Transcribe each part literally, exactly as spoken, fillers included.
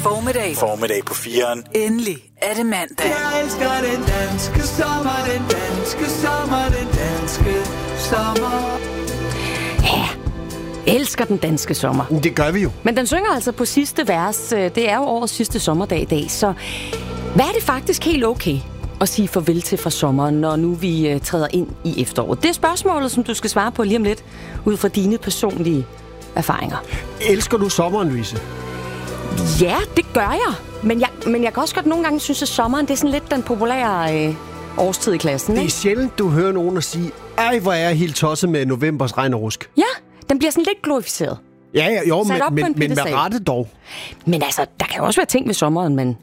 Formiddag. Formiddag på fireren. Endelig er det mandag. Jeg elsker den danske sommer, den danske sommer, den danske sommer. Ja, elsker den danske sommer. Det gør vi jo. Men den synger altså på sidste vers. Det er jo årets sidste sommerdag i dag, så hvad er det faktisk helt okay at sige farvel til fra sommeren, når nu vi træder ind i efteråret? Det er spørgsmålet, som du skal svare på lige om lidt, ud fra dine personlige erfaringer. Elsker du sommeren, Louise? Ja, det gør jeg. Men jeg, men jeg kan også godt nogle gange synes, at sommeren det er sådan lidt den populære øh, årstid i klassen. Det er ikke? sjældent, du hører nogen at sige, ej, hvor er jeg helt tosset med novembers regn og rusk. Ja, den bliver sådan lidt glorificeret. Ja, ja jo, men, men, men med piedestal. rette dog. Men altså, der kan jo også være ting ved sommeren, man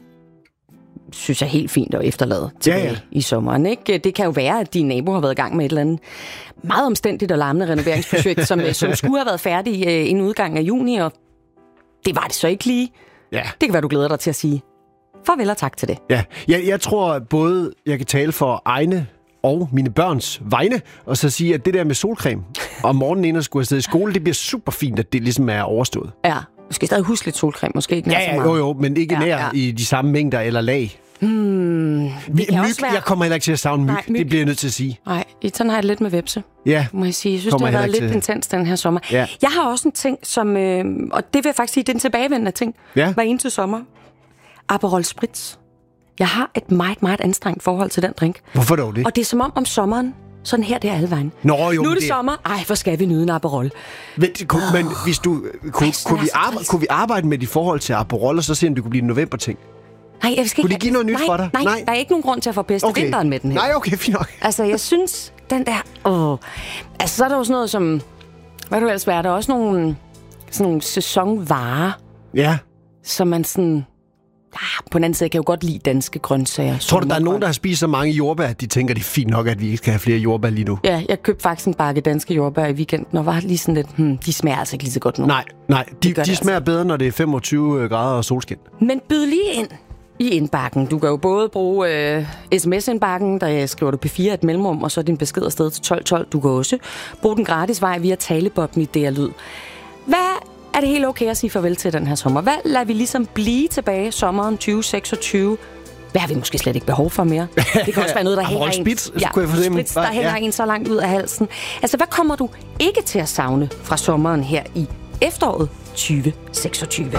synes er helt fint at efterlade tilbage Ja, ja. i sommeren. Ikke? Det kan jo være, at din nabo har været i gang med et eller andet meget omstændigt og larmende renoveringsprojekt, som, som skulle have været færdig øh, inden udgangen af juni, og det var det så ikke lige. Ja. Det kan være, du glæder dig til at sige farvel og tak til det. Ja, jeg, jeg tror både, jeg kan tale for egne og mine børns vegne, og så sige, at det der med solcreme om morgenen inden at skulle afsted i skole, det bliver super fint, at det ligesom er overstået. Ja, du skal stadig huske lidt solcreme, måske ikke nær Ja, så ja, meget. jo, jo, men ikke Ja, nær ja. i de samme mængder eller lag. Hmm, Vi, kan også myg, være- jeg kommer heller ikke til at savne myg. Nej, myg. Det bliver jeg nødt til at sige. Nej, sådan har jeg det lidt med vepse, Ja, må jeg sige. Jeg synes, Kommer det har jeg været heller lidt ikke til. intens den her sommer. Ja. Jeg har også en ting, som, øh, og det vil jeg faktisk sige, det er en tilbagevendende ting, Ja. hver eneste sommer. Aperol Spritz. Jeg har et meget, meget anstrengt forhold til den drink. hvorfor dog det? Og det er som om om sommeren, sådan her, det er alle vejen. Nå, jo, Nu er men det sommer. Ej, hvor skal vi nyde en Aperol? Men, kunne, men hvis du, kunne, Ej, sådan kunne, er vi så arbejde, trist. kunne vi arbejde med dit forhold til Aperol, og så se, om det kunne blive en november-ting? Nej, jeg skal Kunne ikke... det give noget nyt nej, for dig? Nej, Nej. nej, der er ikke nogen grund til at forpeste okay. vinteren med den her. Nej, okay, fint nok. Altså, jeg synes, den der... Åh. Altså, så er der jo sådan noget som... Hvad du ellers være? Der er også nogle, sådan nogle sæsonvarer, Ja. som man sådan... Ja, på den anden side kan jeg jo godt lide danske grøntsager. Tror du, der er nogen, der har spist så mange jordbær, at de tænker, det er fint nok, at vi ikke skal have flere jordbær lige nu? Ja, jeg købte faktisk en bakke danske jordbær i weekenden, og var lige sådan lidt... Hmm, de smager altså ikke lige så godt nu. Nej, nej. De, gør de det smager bedre, når det er femogtyve grader og solskin. Men byd lige ind i indbakken. Du kan jo både bruge øh, sms-indbakken, der skriver du P fire et mellemrum, og så er din besked afsted til tolv tolv. Du kan også bruge den gratis vej via talebobben i D R Lyd. Hvad er det helt okay at sige farvel til den her sommer? Hvad lader vi ligesom blive tilbage sommeren tyve seksogtyve? Hvad har vi måske slet ikke behov for mere? Det kan også være noget, der hænger Aperol en, Spritz, kunne jeg forstemme. Spritz, der hænger Ja. en så langt ud af halsen. Altså, hvad kommer du ikke til at savne fra sommeren her i efteråret tyve seksogtyve?